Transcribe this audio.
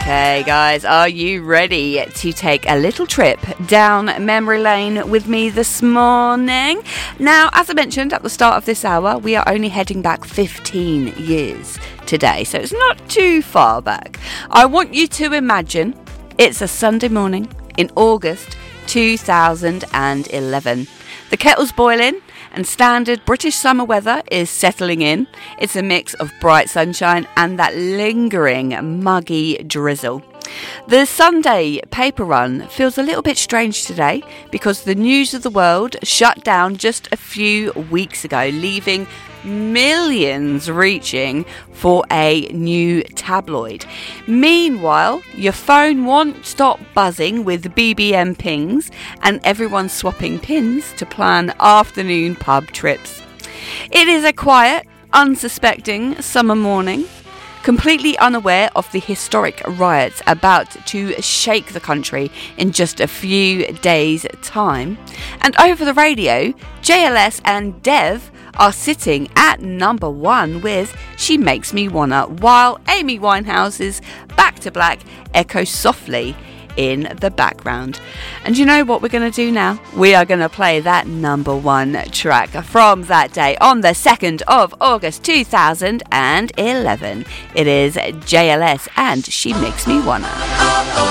Okay, guys, are you ready to take a little trip down memory lane with me this morning? Now, as I mentioned at the start of this hour, we are only heading back 15 years today, so it's not too far back. I want you to imagine it's a Sunday morning in August 2011. The kettle's boiling and standard British summer weather is settling in. It's a mix of bright sunshine and that lingering muggy drizzle. The Sunday paper run feels a little bit strange today because the news of the world shut down just a few weeks ago, leaving millions reaching for a new tabloid. Meanwhile, your phone won't stop buzzing with BBM pings and everyone swapping pins to plan afternoon pub trips. It is a quiet, unsuspecting summer morning, completely unaware of the historic riots about to shake the country in just a few days' time. And over the radio, JLS and Dev are sitting at number one with She Makes Me Wanna, while Amy Winehouse's Back to Black echoes softly in the background. And you know what we're going to do now? We are going to play that number one track from that day on the 2nd of August 2011. It is JLS and She Makes Me Wanna.